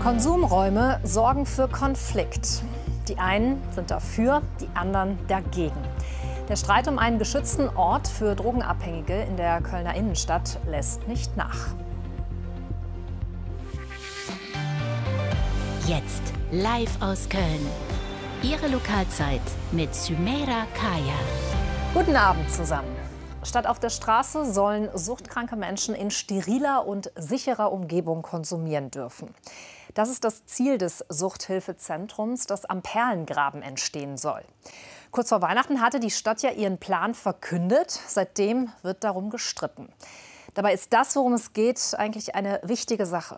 Konsumräume sorgen für Konflikt. Die einen sind dafür, die anderen dagegen. Der Streit um einen geschützten Ort für Drogenabhängige in der Kölner Innenstadt lässt nicht nach. Jetzt live aus Köln. Ihre Lokalzeit mit Sümeira Kaya. Guten Abend zusammen. Statt auf der Straße sollen suchtkranke Menschen in steriler und sicherer Umgebung konsumieren dürfen. Das ist das Ziel des Suchthilfezentrums, das am Perlengraben entstehen soll. Kurz vor Weihnachten hatte die Stadt ja ihren Plan verkündet. Seitdem wird darum gestritten. Dabei ist das, worum es geht, eigentlich eine wichtige Sache.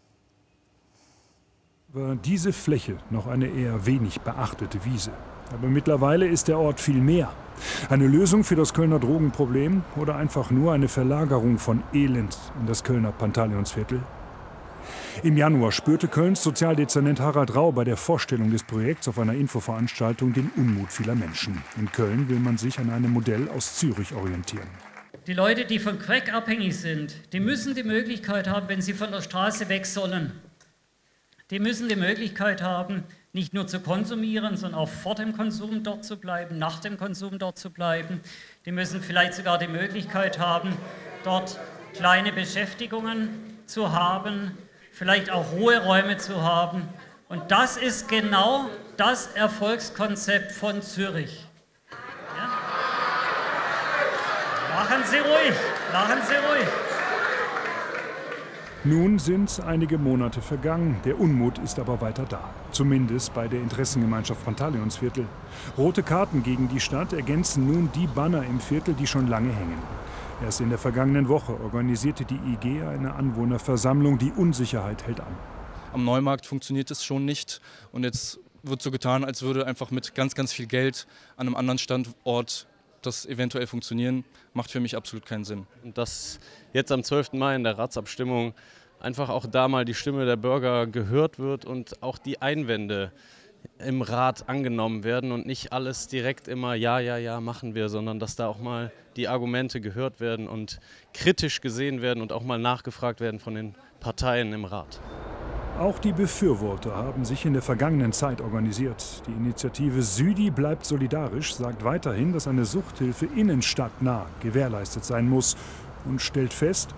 War diese Fläche noch eine eher wenig beachtete Wiese. Aber mittlerweile ist der Ort viel mehr. Eine Lösung für das Kölner Drogenproblem oder einfach nur eine Verlagerung von Elend in das Kölner Pantaleonsviertel? Im Januar spürte Kölns Sozialdezernent Harald Rau bei der Vorstellung des Projekts auf einer Infoveranstaltung den Unmut vieler Menschen. In Köln will man sich an einem Modell aus Zürich orientieren. Die Leute, die von Crack abhängig sind, die müssen die Möglichkeit haben, wenn sie von der Straße weg sollen, die müssen die Möglichkeit haben, nicht nur zu konsumieren, sondern auch vor dem Konsum dort zu bleiben, nach dem Konsum dort zu bleiben. Die müssen vielleicht sogar die Möglichkeit haben, dort kleine Beschäftigungen zu haben, vielleicht auch Ruheräume zu haben. Und das ist genau das Erfolgskonzept von Zürich. Ja? Lachen Sie ruhig, lachen Sie ruhig. Nun sind einige Monate vergangen. Der Unmut ist aber weiter da. Zumindest bei der Interessengemeinschaft Pantaleonsviertel. Rote Karten gegen die Stadt ergänzen nun die Banner im Viertel, die schon lange hängen. Erst in der vergangenen Woche organisierte die IG eine Anwohnerversammlung. Die Unsicherheit hält an. Am Neumarkt funktioniert es schon nicht. Und jetzt wird so getan, als würde einfach mit ganz, ganz viel Geld an einem anderen Standort das eventuell funktionieren. Macht für mich absolut keinen Sinn. Und dass jetzt am 12. Mai in der Ratsabstimmung einfach auch da mal die Stimme der Bürger gehört wird und auch die Einwände im Rat angenommen werden und nicht alles direkt immer ja machen wir, sondern dass da auch mal die Argumente gehört werden und kritisch gesehen werden und auch mal nachgefragt werden von den Parteien im Rat. Auch die Befürworter haben sich in der vergangenen Zeit organisiert. Die Initiative Südi bleibt solidarisch, sagt weiterhin, dass eine Suchthilfe innenstadtnah gewährleistet sein muss und stellt fest: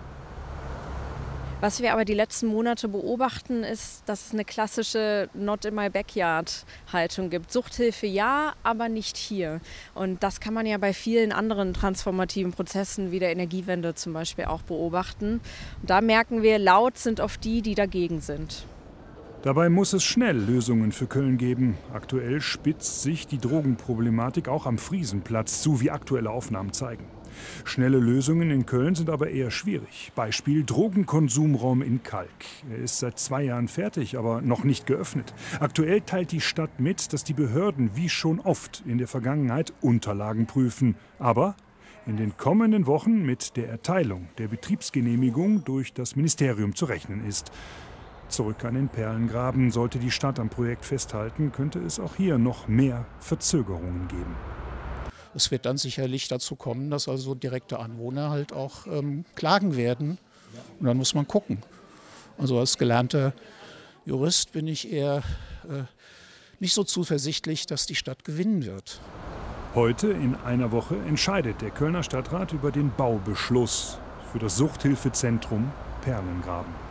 Was wir aber die letzten Monate beobachten, ist, dass es eine klassische Not-in-my-backyard-Haltung gibt. Suchthilfe ja, aber nicht hier. Und das kann man ja bei vielen anderen transformativen Prozessen wie der Energiewende zum Beispiel auch beobachten. Und da merken wir, laut sind oft die, die dagegen sind. Dabei muss es schnell Lösungen für Köln geben. Aktuell spitzt sich die Drogenproblematik auch am Friesenplatz zu, wie aktuelle Aufnahmen zeigen. Schnelle Lösungen in Köln sind aber eher schwierig. Beispiel Drogenkonsumraum in Kalk. Er ist seit 2 Jahren fertig, aber noch nicht geöffnet. Aktuell teilt die Stadt mit, dass die Behörden wie schon oft in der Vergangenheit Unterlagen prüfen. Aber in den kommenden Wochen mit der Erteilung der Betriebsgenehmigung durch das Ministerium zu rechnen ist. Zurück an den Perlengraben. Sollte die Stadt am Projekt festhalten, könnte es auch hier noch mehr Verzögerungen geben. Es wird dann sicherlich dazu kommen, dass also direkte Anwohner halt auch klagen werden. Und dann muss man gucken. Also als gelernter Jurist bin ich eher nicht so zuversichtlich, dass die Stadt gewinnen wird. Heute in einer Woche entscheidet der Kölner Stadtrat über den Baubeschluss für das Suchthilfezentrum Perlengraben.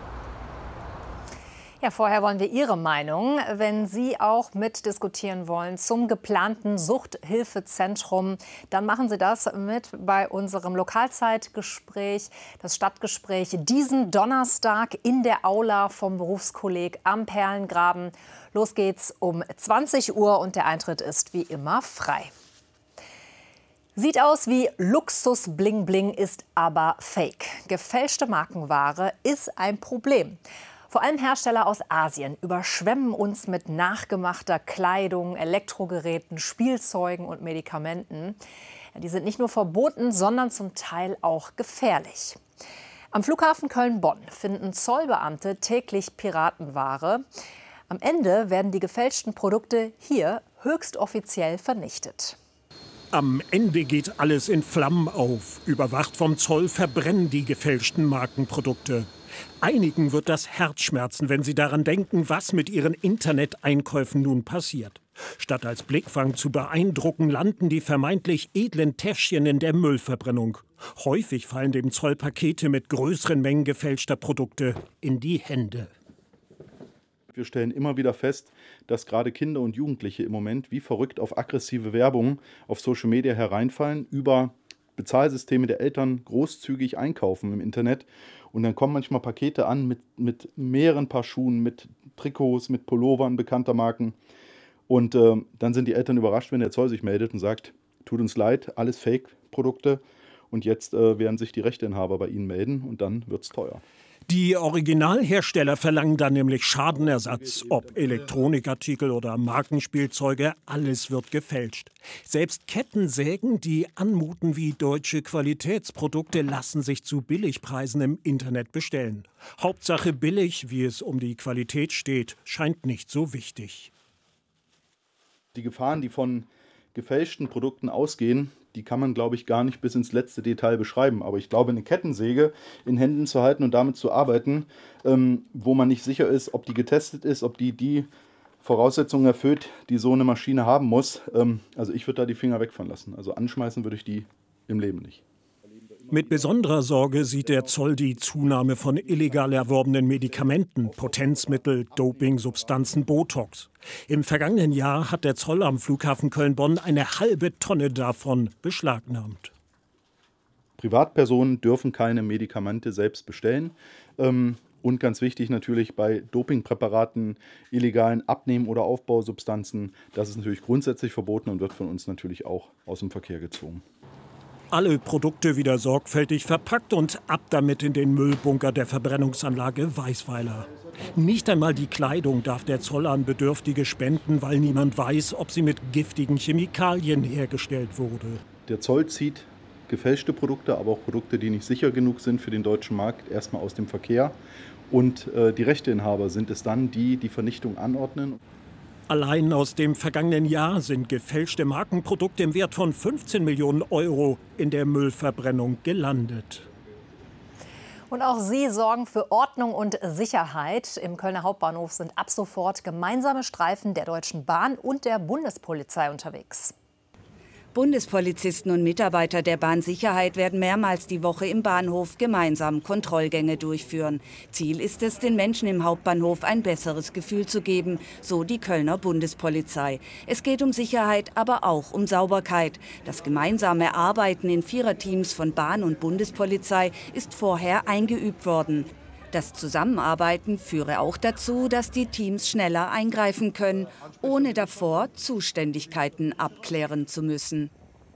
Ja, vorher wollen wir Ihre Meinung, wenn Sie auch mitdiskutieren wollen zum geplanten Suchthilfezentrum, dann machen Sie das mit bei unserem Lokalzeitgespräch, das Stadtgespräch diesen Donnerstag in der Aula vom Berufskolleg am Perlengraben. Los geht's um 20 Uhr und der Eintritt ist wie immer frei. Sieht aus wie Luxus Bling Bling, ist aber Fake. Gefälschte Markenware ist ein Problem. Vor allem Hersteller aus Asien überschwemmen uns mit nachgemachter Kleidung, Elektrogeräten, Spielzeugen und Medikamenten. Die sind nicht nur verboten, sondern zum Teil auch gefährlich. Am Flughafen Köln-Bonn finden Zollbeamte täglich Piratenware. Am Ende werden die gefälschten Produkte hier höchstoffiziell vernichtet. Am Ende geht alles in Flammen auf. Überwacht vom Zoll verbrennen die gefälschten Markenprodukte. Einigen wird das Herz schmerzen, wenn sie daran denken, was mit ihren Interneteinkäufen nun passiert. Statt als Blickfang zu beeindrucken, landen die vermeintlich edlen Täschchen in der Müllverbrennung. Häufig fallen dem Zoll Pakete mit größeren Mengen gefälschter Produkte in die Hände. Wir stellen immer wieder fest, dass gerade Kinder und Jugendliche im Moment wie verrückt auf aggressive Werbung auf Social Media hereinfallen, über Bezahlsysteme der Eltern großzügig einkaufen im Internet. Und dann kommen manchmal Pakete an mit mehreren Paar Schuhen, mit Trikots, mit Pullovern bekannter Marken. Und dann sind die Eltern überrascht, wenn der Zoll sich meldet und sagt, tut uns leid, alles Fake-Produkte. Und jetzt werden sich die Rechteinhaber bei Ihnen melden und dann wird es teuer. Die Originalhersteller verlangen dann nämlich Schadenersatz. Ob Elektronikartikel oder Markenspielzeuge, alles wird gefälscht. Selbst Kettensägen, die anmuten wie deutsche Qualitätsprodukte, lassen sich zu Billigpreisen im Internet bestellen. Hauptsache billig, wie es um die Qualität steht, scheint nicht so wichtig. Die Gefahren, die von gefälschten Produkten ausgehen, die kann man, glaube ich, gar nicht bis ins letzte Detail beschreiben. Aber ich glaube, eine Kettensäge in Händen zu halten und damit zu arbeiten, wo man nicht sicher ist, ob die getestet ist, ob die Voraussetzungen erfüllt, die so eine Maschine haben muss. Also ich würde da die Finger weg von lassen. Also anschmeißen würde ich die im Leben nicht. Mit besonderer Sorge sieht der Zoll die Zunahme von illegal erworbenen Medikamenten, Potenzmittel, Dopingsubstanzen, Botox. Im vergangenen Jahr hat der Zoll am Flughafen Köln-Bonn eine halbe Tonne davon beschlagnahmt. Privatpersonen dürfen keine Medikamente selbst bestellen. Und ganz wichtig natürlich bei Dopingpräparaten, illegalen Abnehmen- oder Aufbausubstanzen, das ist natürlich grundsätzlich verboten und wird von uns natürlich auch aus dem Verkehr gezogen. Alle Produkte wieder sorgfältig verpackt und ab damit in den Müllbunker der Verbrennungsanlage Weißweiler. Nicht einmal die Kleidung darf der Zoll an Bedürftige spenden, weil niemand weiß, ob sie mit giftigen Chemikalien hergestellt wurde. Der Zoll zieht gefälschte Produkte, aber auch Produkte, die nicht sicher genug sind für den deutschen Markt, erstmal aus dem Verkehr. Und die Rechteinhaber sind es dann, die die Vernichtung anordnen. Allein aus dem vergangenen Jahr sind gefälschte Markenprodukte im Wert von 15 Millionen Euro in der Müllverbrennung gelandet. Und auch sie sorgen für Ordnung und Sicherheit. Im Kölner Hauptbahnhof sind ab sofort gemeinsame Streifen der Deutschen Bahn und der Bundespolizei unterwegs. Bundespolizisten und Mitarbeiter der Bahnsicherheit werden mehrmals die Woche im Bahnhof gemeinsam Kontrollgänge durchführen. Ziel ist es, den Menschen im Hauptbahnhof ein besseres Gefühl zu geben, so die Kölner Bundespolizei. Es geht um Sicherheit, aber auch um Sauberkeit. Das gemeinsame Arbeiten in Viererteams von Bahn und Bundespolizei ist vorher eingeübt worden. Das Zusammenarbeiten führe auch dazu, dass die Teams schneller eingreifen können, ohne davor Zuständigkeiten abklären zu müssen.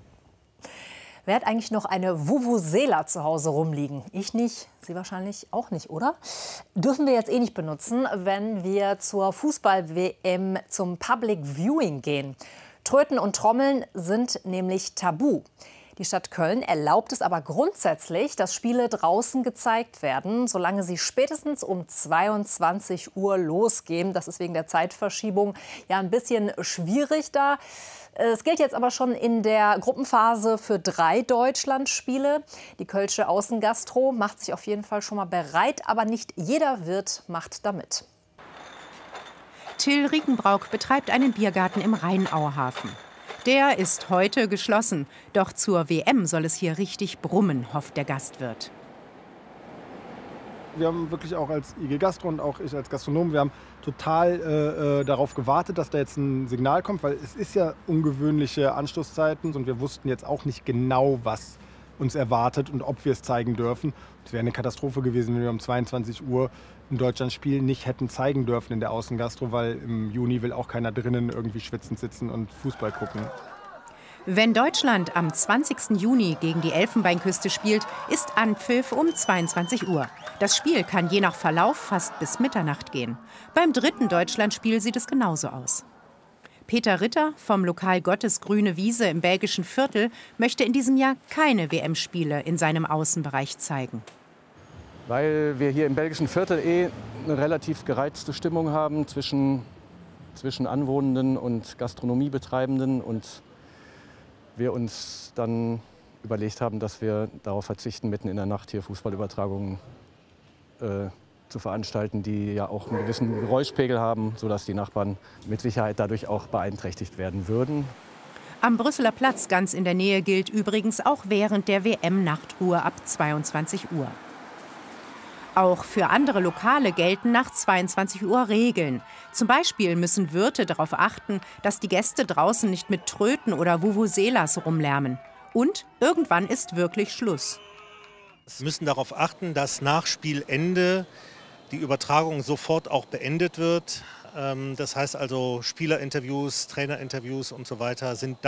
Wer hat eigentlich noch eine Vuvuzela zu Hause rumliegen? Ich nicht, Sie wahrscheinlich auch nicht, oder? Dürfen wir jetzt eh nicht benutzen, wenn wir zur Fußball-WM zum Public Viewing gehen. Tröten und Trommeln sind nämlich tabu. Die Stadt Köln erlaubt es aber grundsätzlich, dass Spiele draußen gezeigt werden, solange sie spätestens um 22 Uhr losgehen. Das ist wegen der Zeitverschiebung ja ein bisschen schwierig da. Es gilt jetzt aber schon in der Gruppenphase für 3 Deutschlandspiele. Die Kölsche Außengastro macht sich auf jeden Fall schon mal bereit, aber nicht jeder Wirt macht damit. Till Riekenbrauck betreibt einen Biergarten im Rheinauhafen. Der ist heute geschlossen. Doch zur WM soll es hier richtig brummen, hofft der Gastwirt. Wir haben wirklich auch als IG Gastro und auch ich als Gastronom, wir haben total darauf gewartet, dass da jetzt ein Signal kommt, weil es ist ja ungewöhnliche Anstoßzeiten und wir wussten jetzt auch nicht genau, was uns erwartet und ob wir es zeigen dürfen. Es wäre eine Katastrophe gewesen, wenn wir um 22 Uhr in Deutschland Spiel nicht hätten zeigen dürfen in der Außengastro, weil im Juni will auch keiner drinnen irgendwie schwitzend sitzen und Fußball gucken. Wenn Deutschland am 20. Juni gegen die Elfenbeinküste spielt, ist Anpfiff um 22 Uhr. Das Spiel kann je nach Verlauf fast bis Mitternacht gehen. Beim 3. Deutschlandspiel sieht es genauso aus. Peter Ritter vom Lokal Gottes Grüne Wiese im belgischen Viertel möchte in diesem Jahr keine WM-Spiele in seinem Außenbereich zeigen. Weil wir hier im belgischen Viertel eine relativ gereizte Stimmung haben zwischen Anwohnenden und Gastronomiebetreibenden und wir uns dann überlegt haben, dass wir darauf verzichten, mitten in der Nacht hier Fußballübertragungen zu veranstalten, die ja auch einen gewissen Geräuschpegel haben, sodass die Nachbarn mit Sicherheit dadurch auch beeinträchtigt werden würden. Am Brüsseler Platz ganz in der Nähe gilt übrigens auch während der WM-Nachtruhe ab 22 Uhr. Auch für andere Lokale gelten nach 22 Uhr Regeln. Zum Beispiel müssen Wirte darauf achten, dass die Gäste draußen nicht mit Tröten oder Vuvuzelas rumlärmen. Und irgendwann ist wirklich Schluss. Sie müssen darauf achten, dass nach Spielende die Übertragung sofort auch beendet wird. Das heißt also, Spielerinterviews, Trainerinterviews und so weiter sind